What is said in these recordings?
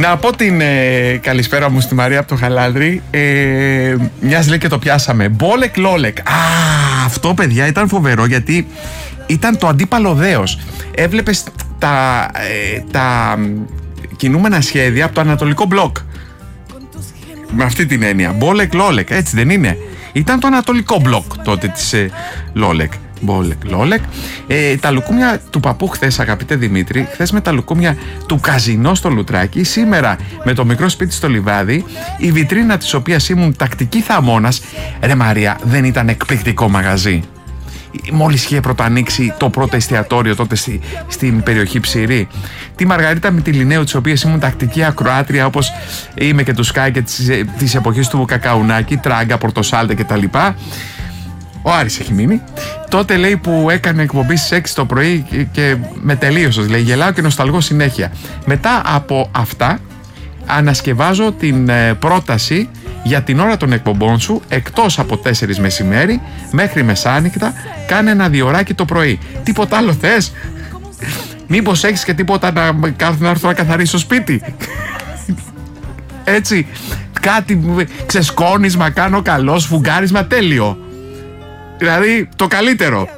Να πω την καλησπέρα μου στη Μαρία από το Χαλάνδρη. Μιας λέει και το πιάσαμε. Μπόλεκ Λόλεκ. Αυτό παιδιά ήταν φοβερό, γιατί ήταν το αντίπαλο δέος. Έβλεπες τα κινούμενα σχέδια από το Ανατολικό Μπλοκ. Με αυτή την έννοια. Μπόλεκ Λόλεκ, έτσι δεν είναι? Ήταν το Ανατολικό Μπλοκ τότε της Λόλεκ. Μπόλεκ Λόλεκ. Τα λουκούμια του παππού χθες, αγαπητέ Δημήτρη, χθες με τα λουκούμια του καζινό στο Λουτράκι, σήμερα με το μικρό σπίτι στο Λιβάδι, η βιτρίνα της οποίας ήμουν τακτική θαμώνας. Ρε Μαρία, δεν ήταν εκπληκτικό μαγαζί? Μόλις είχε πρωτοανοίξει το πρώτο εστιατόριο τότε στην περιοχή Ψηρή. Τη Μαργαρίτα Μητυλινέου, της οποίας ήμουν τακτική ακροάτρια, όπως είμαι και του Σκάι και της εποχής του Κακαουνάκη, Τράγκα, Πορτοσάλτε κτλ. Ο Άρης έχει μείνει. Τότε λέει που έκανε εκπομπή στις 6 το πρωί και με τελείωσες, λέει, γελάω και νοσταλγώ συνέχεια. Μετά από αυτά ανασκευάζω την πρόταση για την ώρα των εκπομπών σου, εκτός από 4 μεσημέρι μέχρι μεσάνυχτα, κάνε ένα διωράκι το πρωί. Τίποτα άλλο θες? Μήπως έχεις και τίποτα να έρθω να καθαρίσεις το σπίτι? Έτσι, κάτι ξεσκόνισμα κάνω, καλό σφουγγάρισμα, τέλειο. Δηλαδή το καλύτερο.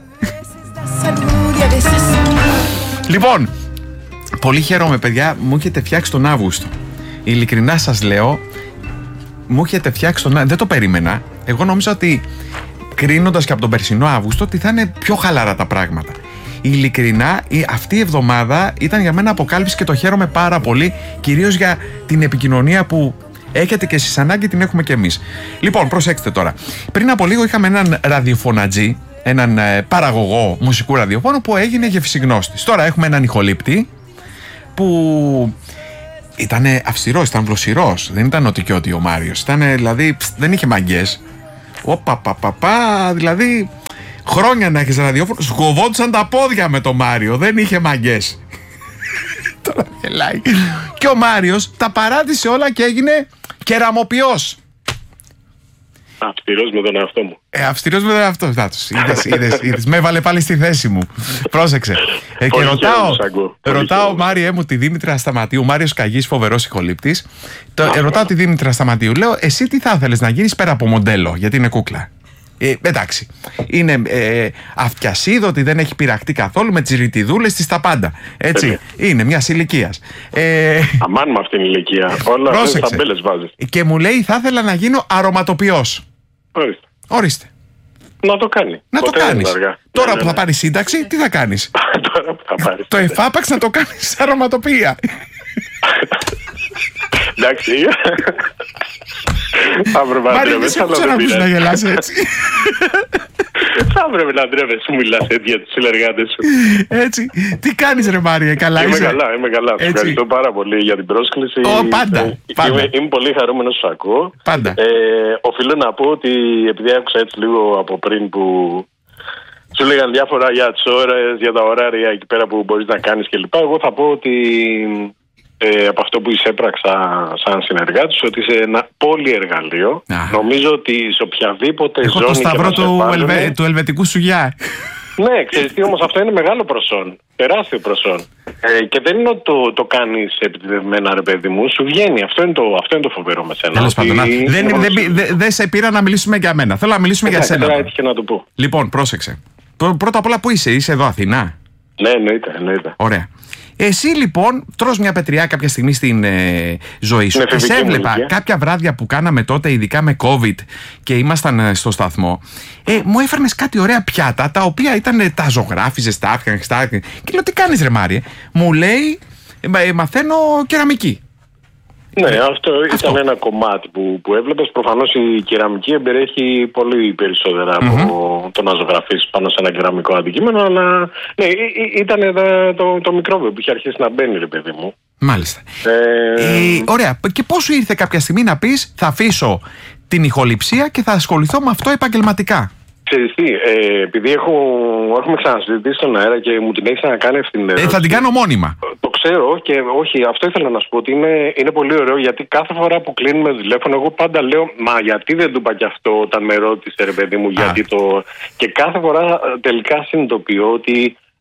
Λοιπόν, πολύ χαίρομαι παιδιά, μου έχετε φτιάξει τον Αύγουστο. Ειλικρινά σας λέω, μου έχετε φτιάξει τον Αύγουστο. Δεν το περίμενα. Εγώ νόμιζα ότι, κρίνοντας και από τον περσινό Αύγουστο, ότι θα είναι πιο χαλαρά τα πράγματα. Ειλικρινά, αυτή η εβδομάδα ήταν για μένα αποκάλυψη και το χαίρομαι πάρα πολύ, κυρίως για την επικοινωνία που έχετε και εσείς ανάγκη, την έχουμε και εμείς. Λοιπόν, προσέξτε τώρα. Πριν από λίγο είχαμε έναν ραδιοφωνατζή, έναν παραγωγό μουσικού ραδιοφώνου που έγινε γευσιγνώστης. Τώρα έχουμε έναν ηχολήπτη που ήταν αυστηρός, ήταν βλοσιρός. Δεν ήταν ότι και ότι ο Μάριος. Ήταν, δηλαδή, δεν είχε μαγκές. Δηλαδή, χρόνια να έχεις ραδιόφωνο, σκοβόντουσαν τα πόδια με το Μάριο. Δεν είχε μαγκές. Τώρα γελάει. Και ο Μάριος τα παράτησε όλα και έγινε κεραμοποιός. Αυστηρός με τον εαυτό μου. Αυστηρός με τον εαυτό μου. Είδες, με έβαλε πάλι στη θέση μου. Πρόσεξε. Και ρωτάω Μάριε μου τη Δήμητρα Σταματίου, Μάριος Καγής, φοβερός ηχολήπτης. Ρωτάω τη Δήμητρα Σταματίου, λέω, εσύ τι θα ήθελες να γίνεις πέρα από μοντέλο, γιατί είναι κούκλα? Εντάξει, είναι αυτιασίδωτη, δεν έχει πειραχτεί καθόλου, με τις ρητιδούλες της, τα πάντα. Έτσι, είναι μιας ηλικίας. Αμάν με αυτήν την ηλικία. Όλα αυτές τις ταμπέλες βάζεις. Και μου λέει, θα ήθελα να γίνω αρωματοποιός. Ορίστε. Να το κάνει. Να το κάνεις. Τώρα που θα πάρεις σύνταξη, τι θα κάνεις? Τώρα που θα πάρεις. Το εφάπαξ να το κάνεις αρωματοποιία. Εντάξει. Θα έπρεπε να ντρέπεσαι, αλλά δεν πειράζει. Να γελάς έτσι. Θα έπρεπε να ντρέπεσαι, μιλάς έτσι για τους συνεργάτες σου. Έτσι. Τι κάνεις ρε Μάριε, καλά είσαι? Είμαι καλά. Ευχαριστώ πάρα πολύ για την πρόσκληση. Πάντα. Είμαι πολύ χαρούμενος που σας ακούω. Πάντα. Οφείλω να πω ότι επειδή άκουσα έτσι λίγο από πριν που σου λέγανε διάφορα για τις ώρες, για τα ωράρια εκεί πέρα που μπορείς να κάνεις κλπ. Εγώ θα πω ότι από αυτό που εισέπραξα σαν συνεργάτης, ότι είσαι ένα πολυεργαλείο. Νομίζω ότι σε οποιαδήποτε ζώνη. Έχω το σταυρό του ελβετικού σουγιά. Ναι, ξέρεις τι, όμως αυτό είναι μεγάλο προσόν. Τεράστιο προσόν. Και δεν είναι ότι το κάνεις επιτυχημένα, ρε παιδί μου, σου βγαίνει. Αυτό είναι το φοβερό με σένα. Τέλος πάντων. Δεν σε πήρα να μιλήσουμε για μένα. Θέλω να μιλήσουμε για σένα. Έτυχε να το πω. Λοιπόν, πρόσεξε. Πρώτα απ' όλα, πού είσαι εδώ, Αθηνά? Ναι, εννοείται. Ωραία. Εσύ λοιπόν τρως μια πετριά κάποια στιγμή στην ζωή σου. Και σε έβλεπα κάποια βράδια που κάναμε τότε, ειδικά με COVID και ήμασταν στο σταθμό, μου έφερνες κάτι ωραία πιάτα, τα οποία ήταν, τα ζωγράφιζες, τα άφιανες, και λέω, τι κάνεις ρε Μάριε? Μου λέει, μαθαίνω κεραμική. Ναι, αυτό ήταν ένα κομμάτι που έβλεπες. Προφανώς η κεραμική εμπεριέχει πολύ περισσότερα από το να ζωγραφίσεις πάνω σε ένα κεραμικό αντικείμενο, αλλά ναι, ήταν το μικρόβιο που είχε αρχίσει να μπαίνει, ρε παιδί μου. Μάλιστα. Ωραία. Και πώς σου ήρθε κάποια στιγμή να πεις, θα αφήσω την ηχοληψία και θα ασχοληθώ με αυτό επαγγελματικά? Ξέρεις τι, επειδή έχουμε ξανασυζητήσει στον αέρα και μου την έχεις ξανακάνει αυτήν την ερώτηση. Θα την κάνω μόνιμα. Το ξέρω και όχι, αυτό ήθελα να σου πω, ότι είναι πολύ ωραίο, γιατί κάθε φορά που κλείνουμε τηλέφωνο, εγώ πάντα λέω, μα γιατί δεν του είπα κι αυτό όταν με ρώτησε, ρε παιδί μου, γιατί το. Και κάθε φορά τελικά συνειδητοποιώ ότι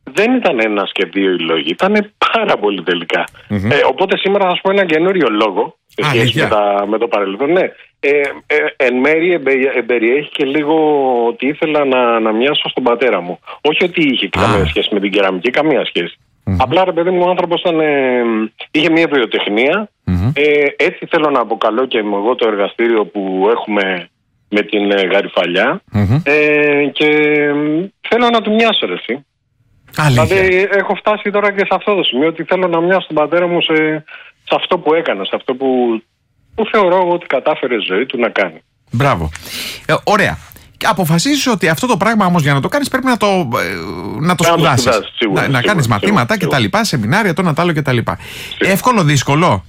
δεν ήταν ένας και δύο οι λόγοι, ήταν πάρα πολύ τελικά. Οπότε σήμερα θα σου πω ένα καινούριο λόγο σε σχέση με το παρελθόν. Ναι. Εν μέρει εμπεριέχει και λίγο ότι ήθελα να μοιάσω στον πατέρα μου. Όχι ότι είχε καμία σχέση με την κεραμική, καμία σχέση. Απλά ρε παιδί μου, ο άνθρωπος είχε μια βιοτεχνία. Έτσι θέλω να αποκαλώ και εγώ το εργαστήριο που έχουμε με την Γαριφαλιά. Και θέλω να του μοιάσω ρε εσύ. Δηλαδή έχω φτάσει τώρα και σε αυτό το σημείο ότι θέλω να μοιάσω τον πατέρα μου σε αυτό που έκανα, σε αυτό που θεωρώ ότι κατάφερε ζωή του να κάνει. Μπράβο. Ωραία. Αποφασίζεις ότι αυτό το πράγμα όμως για να το κάνεις πρέπει να το σπουδάσεις. Να κάνεις μαθήματα κτλ. Σεμινάρια, το Νατάλο κτλ. Εύκολο, δύσκολο?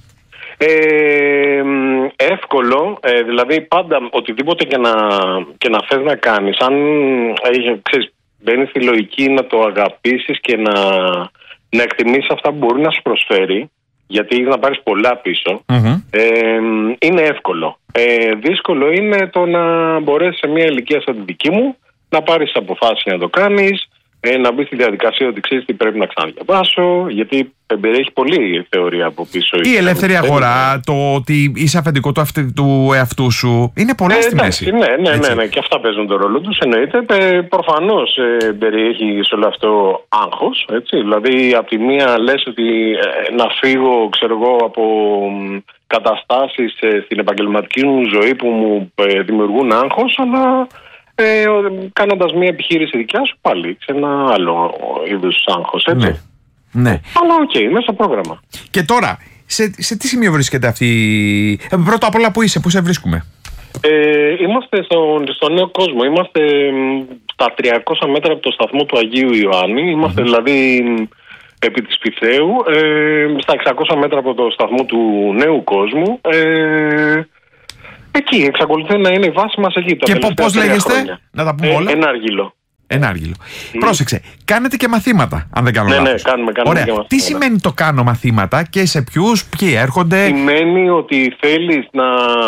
Εύκολο, δηλαδή πάντα οτιδήποτε και να θες να κάνεις, αν ξέρεις, μπαίνεις στη λογική να το αγαπήσεις και να εκτιμήσεις αυτά που μπορεί να σου προσφέρει, γιατί έχεις να πάρεις πολλά πίσω, είναι εύκολο. Δύσκολο είναι το να μπορέσεις σε μια ηλικία σαν τη δική μου να πάρεις αποφάσεις να το κάνεις, να μπεις στη διαδικασία ότι ξέρεις τι πρέπει να ξαναδιαβάσω, γιατί περιέχει πολλή θεωρία από πίσω. Η ελεύθερη αγορά, το ότι είσαι αφεντικό του εαυτού σου, είναι πολλά στη μέση. Ναι, και αυτά παίζουν τον ρόλο τους, εννοείται. Προφανώς περιέχει σε όλο αυτό άγχος, έτσι. Δηλαδή, από τη μία λες ότι να φύγω, ξέρω εγώ, από καταστάσεις στην επαγγελματική μου ζωή που μου δημιουργούν άγχος, αλλά κάνοντας μια επιχείρηση δικιά σου πάλι σε ένα άλλο είδους άγχος, έτσι. Ναι. Αλλά μέσα στο πρόγραμμα. Και τώρα, σε τι σημείο βρίσκεται αυτή? Πρώτα απ' όλα, πού είσαι, πού σε βρίσκουμε? Είμαστε στο Νέο Κόσμο. Είμαστε στα 300 μέτρα από το σταθμό του Αγίου Ιωάννη. Είμαστε δηλαδή επί της Πυθέου, στα 600 μέτρα από το σταθμό του Νέου Κόσμου. Εκεί εξακολουθεί να είναι η βάση μας εκεί. Και πώς λέγεστε, να τα πούμε όλα? Ένα άργυλο. Πρόσεξε, κάνετε και μαθήματα, αν δεν κάνω λάθος. Ναι, κάνουμε ωραία. Και μαθήματα. Τι σημαίνει το κάνω μαθήματα και σε ποιους, ποιοι έρχονται? Σημαίνει ότι θέλεις να...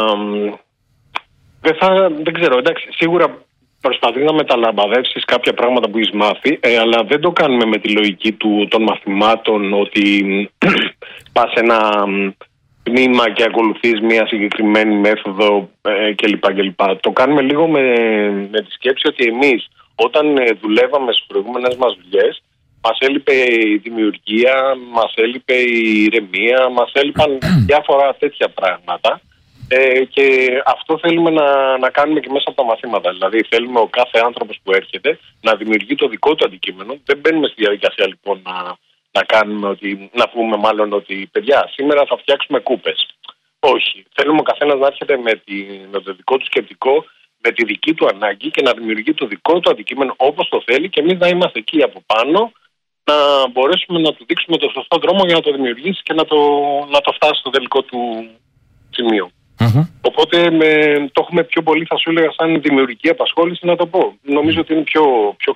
Δεν ξέρω, εντάξει, σίγουρα προσπαθείς να μεταλαμπαδεύσεις κάποια πράγματα που έχεις μάθει, αλλά δεν το κάνουμε με τη λογική των μαθημάτων ότι πας ένα τμήμα και ακολουθείς μια συγκεκριμένη μέθοδο κλπ. Το κάνουμε λίγο με τη σκέψη ότι εμείς όταν δουλεύαμε στις προηγούμενες μας δουλειές, μας έλειπε η δημιουργία, μας έλειπε η ηρεμία, μας έλειπαν διάφορα τέτοια πράγματα. Και αυτό θέλουμε να κάνουμε και μέσα από τα μαθήματα. Δηλαδή θέλουμε ο κάθε άνθρωπος που έρχεται να δημιουργεί το δικό του αντικείμενο. Δεν μπαίνουμε στη διαδικασία λοιπόν να πούμε μάλλον ότι παιδιά σήμερα θα φτιάξουμε κούπες. Όχι. Θέλουμε ο καθένας να έρχεται με το δικό του σκεπτικό, με τη δική του ανάγκη και να δημιουργεί το δικό του αντικείμενο όπως το θέλει και εμείς να είμαστε εκεί από πάνω να μπορέσουμε να του δείξουμε το σωστό δρόμο για να το δημιουργήσει και να το φτάσει στο τελικό του σημείο. Οπότε το έχουμε πιο πολύ, θα σου έλεγα, σαν δημιουργική απασχόληση να το πω. Νομίζω ότι είναι πιο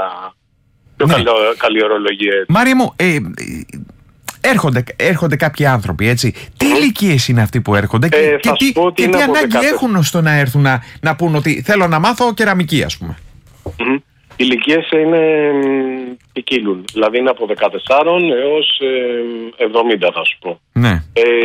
καλή ορολογία. Μάρια μου, έρχονται κάποιοι άνθρωποι, έτσι. Τι ηλικίες είναι αυτοί που έρχονται και τι ανάγκη έχουν ώστε να έρθουν να πούν ότι θέλω να μάθω κεραμική, ας πούμε? Οι ηλικίες είναι ποικίλουν. Δηλαδή είναι από 14 έως 70 θα σου πω. Ναι.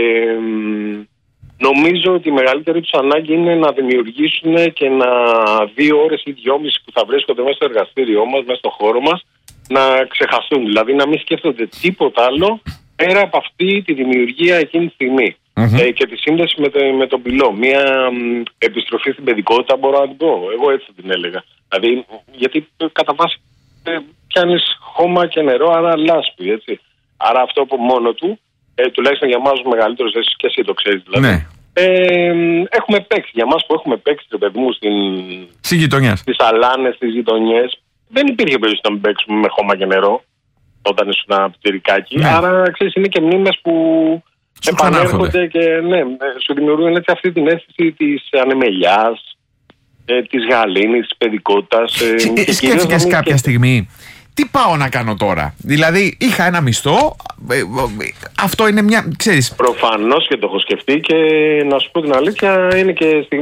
Νομίζω ότι η μεγαλύτερη τους ανάγκη είναι να δημιουργήσουν και 2 ώρες ή 2,5 που θα βρίσκονται μέσα στο εργαστήριό μας, μέσα στο χώρο μας, να ξεχαστούν. Δηλαδή να μην σκέφτονται τίποτα άλλο πέρα από αυτή τη δημιουργία εκείνη τη στιγμή. Και τη σύνδεση με τον πυλό. Μια επιστροφή στην παιδικότητα, μπορώ να την πω. Εγώ έτσι την έλεγα. Δηλαδή, γιατί κατά βάση πιάνεις χώμα και νερό, άρα λάσπη, έτσι. Άρα αυτό από μόνο του, τουλάχιστον για εμάς τους μεγαλύτερους, εσείς και εσύ το ξέρεις δηλαδή. Ναι. Έχουμε παίξει. Για εμάς που έχουμε παίξει, το παιδί μου, στις αλάνες, στις γειτονιές, δεν υπήρχε περίπτωση να μην παίξουμε με χώμα και νερό όταν ήσουν πτυρικάκι. Ναι. Άρα, ξέρεις, είναι και μνήμες που επανέρχονται και σου δημιουργούν έτσι αυτή την αίσθηση της ανεμελιάς, της γαλήνης, της παιδικότητας. Σκέφτηκες κάποια στιγμή, τι πάω να κάνω τώρα? Δηλαδή, είχα ένα μισθό, αυτό είναι μια, ξέρεις. Προφανώς και το έχω σκεφτεί και να σου πω την αλήθεια, είναι και στιγμές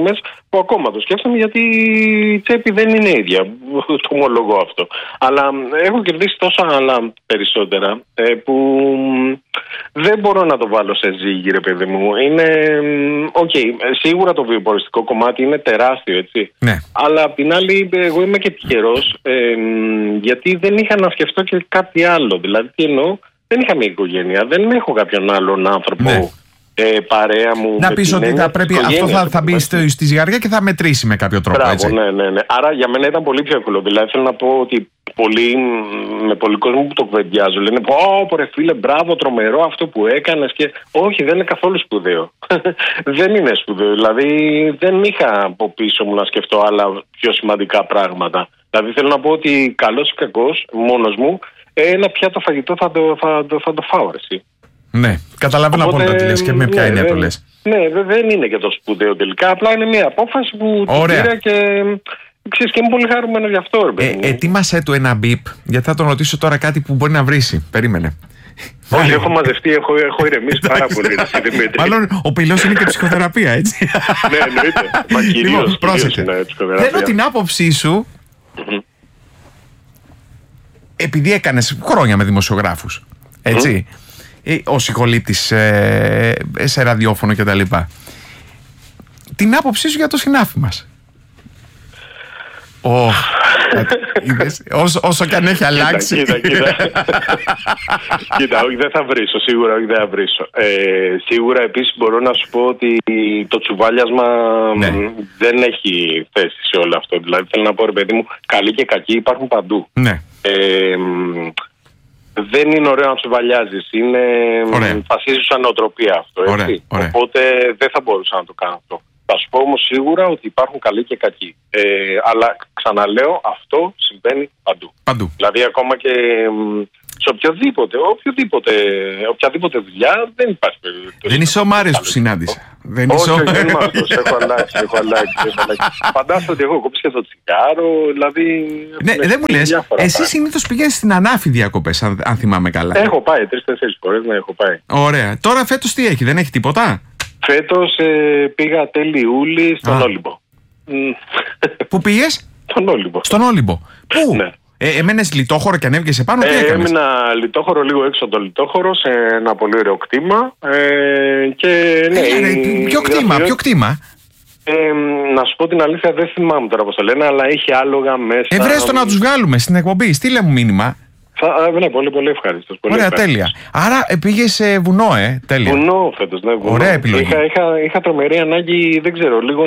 που ακόμα το σκέφτομαι, γιατί η τσέπη δεν είναι ίδια. Το ομολογώ αυτό. Αλλά έχω κερδίσει τόσα άλλα περισσότερα που δεν μπορώ να το βάλω σε ζύγι, ρε παιδί μου. Είναι. Σίγουρα το βιοποριστικό κομμάτι είναι τεράστιο, έτσι. Ναι. Αλλά απ' την άλλη, εγώ είμαι και τυχερός, γιατί δεν είχα να σκεφτώ και κάτι άλλο. Δηλαδή, τι εννοώ, δεν είχα μια οικογένεια, δεν έχω κάποιον άλλον άνθρωπο. Ναι. Παρέα μου. Να πεις ότι θα πρέπει, αυτό θα μπει στη ζυγαριά και θα μετρήσει με κάποιο τρόπο. Μπράβο, έτσι. Ναι. Άρα για μένα ήταν πολύ πιο εύκολο. Δηλαδή θέλω να πω ότι με πολλοί κόσμο που το κουβεντιάζω λένε πω ρε φίλε, μπράβο, τρομερό αυτό που έκανες. Και όχι, δεν είναι καθόλου σπουδαίο. Δεν είναι σπουδαίο. Δηλαδή δεν είχα από πίσω μου να σκεφτώ άλλα πιο σημαντικά πράγματα. Δηλαδή θέλω να πω ότι καλός ή κακός, μόνος μου, ένα πιάτο φαγητό θα το φάω, εσύ. Ναι, καταλαβαίνω απόλυτα τι λες και με ποια έννοια το λες. Ναι, δεν είναι και το σπουδαίο τελικά. Απλά είναι μια απόφαση που την πήρα και ξέρεις, και είμαι πολύ χαρούμενο γι' αυτό. Ετοίμασέ του ένα μπιπ, γιατί θα τον ρωτήσω τώρα κάτι που μπορεί να βρίσει. Περίμενε. Όχι, έχω μαζευτεί, έχω ηρεμήσει πάρα πολύ. Μάλλον ο πυλός είναι και ψυχοθεραπεία, έτσι. Ναι, εννοείται. Μα κυρίως πρόσεχε. Θέλω την άποψή σου. Επειδή έκανες χρόνια με δημοσιογράφους, έτσι. Ο συγχολήπτης σε ραδιόφωνο και τα λοιπά. Την άποψή σου για το συνάφι μας. Όσο και αν έχει αλλάξει. Κοίτα, όχι, δεν θα βρίσω. Σίγουρα όχι, δεν θα βρίσω. Σίγουρα επίσης μπορώ να σου πω ότι το τσουβάλιασμα δεν έχει θέση σε όλο αυτό. Δηλαδή θέλω να πω, ρε παιδί μου, καλοί και κακοί υπάρχουν παντού. Ναι. Δεν είναι ωραίο να τσουβαλιάζεις. Είναι φασίζει σαν νοοτροπία αυτό. Έτσι. Οπότε δεν θα μπορούσα να το κάνω αυτό. Θα σου πω όμως σίγουρα ότι υπάρχουν καλοί και κακοί. Αλλά ξαναλέω, αυτό συμβαίνει παντού. Δηλαδή ακόμα και σε οποιαδήποτε δουλειά δεν υπάρχει περίπτωση. Δεν είσαι ο Μάριος που συνάντησα. Όχι, δεν είμαι αυτός. Έχω αλλάξει. Φαντάζομαι ότι έχω κόψει και το τσιγάρο. Δηλαδή. Ναι, δεν μου λες. Εσύ συνήθως πηγαίνεις στην Ανάφη διακοπές, αν θυμάμαι καλά. Έχω πάει 3-4 φορές, ναι, έχω πάει. Ωραία. Τώρα φέτος τι έχει, δεν έχει τίποτα? Φέτος πήγα τέλη Ιούλη στον Όλυμπο. Πού πήγες? Στον Όλυμπο. Πού? Ναι. Έμενες λιτόχωρο και ανέβηκες επάνω, τι έκανες? Έμεινα λιτόχωρο, λίγο έξω από το λιτόχωρο, σε ένα πολύ ωραίο κτήμα. Και, ποιο κτήμα? Να σου πω την αλήθεια, δεν θυμάμαι τώρα πώς το λένε, αλλά έχει άλογα μέσα. Βρες το να τους βγάλουμε στην εκπομπή, στείλε μου μήνυμα. Ναι, πολύ ευχαριστώ. Ωραία, τέλεια. Άρα πήγες σε βουνό, τέλεια. Βουνό φέτος, ναι, βουνό. Ωραία επιλογή. Είχα τρομερή ανάγκη, δεν ξέρω, λίγο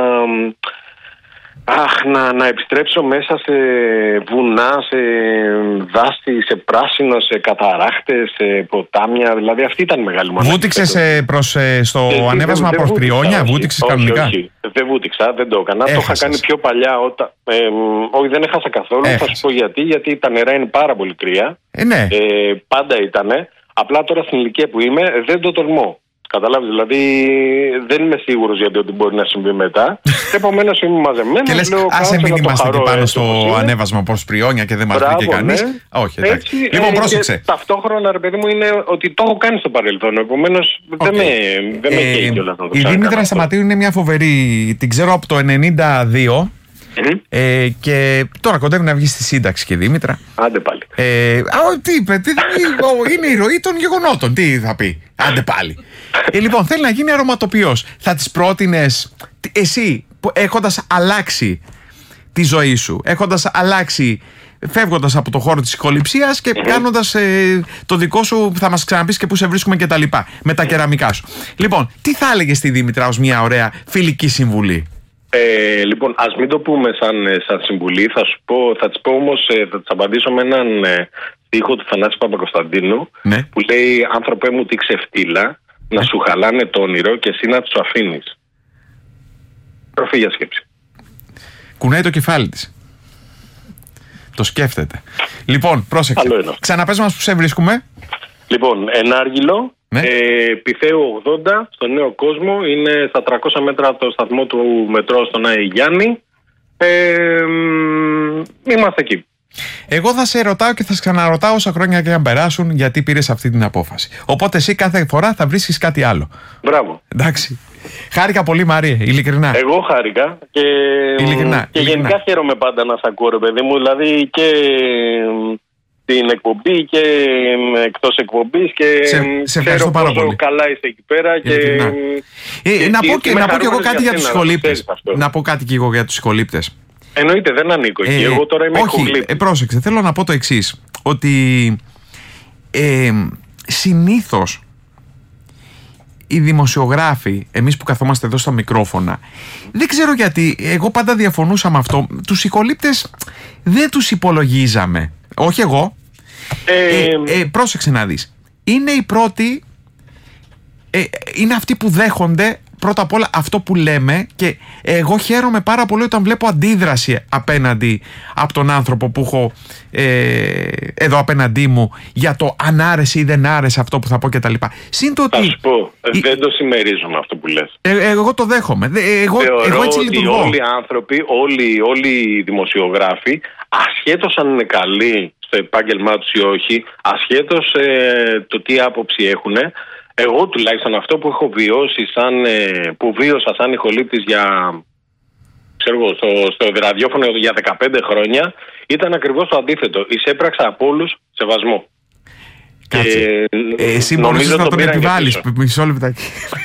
να επιστρέψω μέσα σε βουνά, σε δάση, σε πράσινο, σε καταράχτες, σε ποτάμια. Δηλαδή αυτή ήταν η μεγάλη μου ανάγκη. Βούτυξες στο ανέβασμα προς Πριόνια, βούτυξες κανονικά? Όχι, δεν βούτυξα, δεν το έκανα. Το είχα κάνει πιο παλιά. Όχι, δεν έχασα καθόλου. Θα σου πω γιατί τα νερά είναι πάρα πολύ κρύα. Ναι. Πάντα ήτανε. Απλά τώρα στην ηλικία που είμαι δεν το τολμώ. Καταλάβεις, δηλαδή δεν είμαι σίγουρος γιατί ότι μπορεί να συμβεί μετά. Επομένως είμαι μαζεμένος. Και λες, άσε μην είμαστε και πάνω στο ανέβασμα προς Πριόνια και δεν μας βρήκε κανείς. Όχι, εντάξει. Λοιπόν, πρόσεξε. Ταυτόχρονα, ρε παιδί μου, είναι ότι το έχω κάνει στο παρελθόν. Επομένως δεν με καίει κιόλας να το η Δήμητρα Σταματίου είναι μια φοβερή. Την ξέρω από το 1992. Και τώρα κοντεύει να βγει στη σύνταξη και η Δήμητρα. Άντε πάλι. Τι είπε, είναι η ροή των γεγονότων. Τι θα πει, άντε πάλι. Λοιπόν, θέλει να γίνει αρωματοποιός. Θα της πρότεινες εσύ, έχοντας αλλάξει τη ζωή σου, έχοντας αλλάξει, φεύγοντας από το χώρο της ηχοληψίας και κάνοντας το δικό σου, θα μας ξαναπείς και πού σε βρίσκουμε και τα λοιπά, με τα κεραμικά σου. Λοιπόν, τι θα έλεγες στη Δήμητρα ως μια ωραία φιλική συμβουλή? Λοιπόν, ας μην το πούμε σαν συμβουλή, θα της πω όμως, θα της απαντήσω με έναν στίχο του Θανάση Παπακοσταντίνου, ναι, που λέει «Άνθρωπέ μου τι ξεφτύλα, να σου χαλάνε το όνειρο και εσύ να τους αφήνεις». Τροφή για σκέψη. Κουνάει το κεφάλι της. Το σκέφτεται. Λοιπόν, πρόσεξε. Ξαναπες μας που σε βρίσκουμε. Λοιπόν, Ενάργυλο, ναι, Πυθέου 80, στο Νέο Κόσμο. Είναι στα 300 μέτρα από το σταθμό του μετρό στον Άη Γιάννη. Είμαστε εκεί. Εγώ θα σε ρωτάω και θα σε ξαναρωτάω όσα χρόνια και αν περάσουν γιατί πήρες αυτή την απόφαση. Οπότε εσύ κάθε φορά θα βρίσκεις κάτι άλλο. Μπράβο. Εντάξει. Χάρηκα πολύ, Μαρία, ειλικρινά. Εγώ χάρηκα και, ειλικρινά. Γενικά χαίρομαι πάντα να σ' ακούω, ρε παιδί μου. Δηλαδή και στην εκπομπή και εκτός εκπομπής και σε ευχαριστώ πάρα πολύ. Καλά είστε εκεί πέρα. Να πω και εγώ κάτι για τους σχολήπτες. Να πω κάτι και εγώ για τους σχολήπτες. Εννοείται, δεν ανήκω εκεί. Εγώ τώρα είμαι όχι, πρόσεξε, θέλω να πω το εξής. Ότι συνήθως οι δημοσιογράφοι, εμείς που καθόμαστε εδώ στα μικρόφωνα, δεν ξέρω γιατί, εγώ πάντα διαφωνούσα με αυτό. Τους οικολήπτες δεν τους υπολογίζαμε. Όχι εγώ. Πρόσεξε να δεις. Είναι οι πρώτοι, είναι αυτοί που δέχονται πρώτα απ' όλα αυτό που λέμε και εγώ χαίρομαι πάρα πολύ όταν βλέπω αντίδραση απέναντι από τον άνθρωπο που έχω εδώ απέναντί μου για το αν άρεσε ή δεν άρεσε αυτό που θα πω κτλ. Θα σου πω, δεν το συμμερίζομαι αυτό που λες. Εγώ το δέχομαι. Εγώ έτσι λειτουργώ. Όλοι οι άνθρωποι, όλοι οι δημοσιογράφοι, ασχέτως αν είναι καλοί στο επάγγελμά τους ή όχι, ασχέτως το τι άποψη έχουν, εγώ τουλάχιστον αυτό που έχω βιώσει που βίωσα σαν ηχολήπτης στο ραδιόφωνο για 15 χρόνια, ήταν ακριβώς το αντίθετο. Εισέπραξα από όλους σεβασμό. Κάτσε. Εσύ μπορείς να τον επιβάλλεις. Μισό λεπτάκι.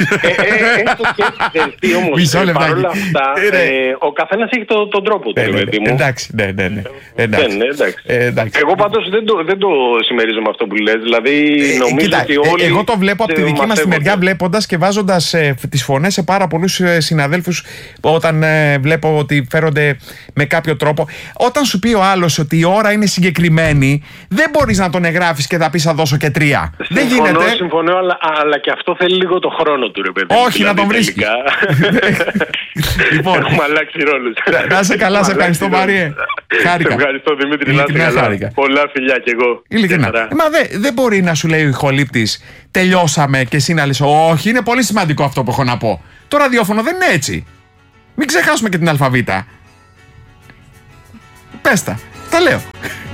Μισό λεπτάκι. Παρ' όλα αυτά, ο καθένας έχει τον τρόπο του. Εντάξει, ναι. Εγώ πάντως δεν το συμμερίζομαι αυτό που λες. Δηλαδή νομίζω ότι όλοι. Εγώ το βλέπω από τη δική μας τη μεριά, βλέποντας και βάζοντας τις φωνές σε πάρα πολλούς συναδέλφους, όταν βλέπω ότι φέρονται με κάποιο τρόπο. Όταν σου πει ο άλλος ότι η ώρα είναι συγκεκριμένη, δεν μπορείς να τον εγγράφεις και θα πεις θα δώσω και 3. Δεν γίνεται. Συμφωνώ, αλλά και αυτό θέλει λίγο το χρόνο του, ρε παιδί. Όχι, να τον βρίσκει. Λοιπόν, έχουμε αλλάξει ρόλους. Να είσαι καλά, σε ευχαριστώ, Μαρία. Χάρηκα. Σε ευχαριστώ, Δημήτρη. Να είσαι καλά. Πολλά φιλιά κι εγώ. Ειλικρινά. Μα δεν μπορεί να σου λέει ο ηχολήπτης τελειώσαμε και εσύ να λες όχι, είναι πολύ σημαντικό αυτό που έχω να πω. Το ραδιόφωνο δεν είναι έτσι. Μην ξεχάσουμε και την αλφαβήτα. Πες τα λέω.